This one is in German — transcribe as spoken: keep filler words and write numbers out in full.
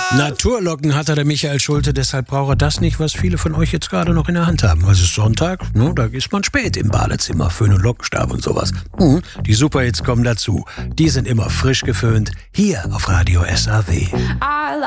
Naturlocken hat er, der Michael Schulte, deshalb braucht er das nicht, was viele von euch jetzt gerade noch in der Hand haben. Also es ist Sonntag, ne, da ist man spät im Badezimmer, Föhn und Lockenstab und sowas. Mhm, die Superhits kommen dazu. Die sind immer frisch geföhnt, hier auf Radio S A W.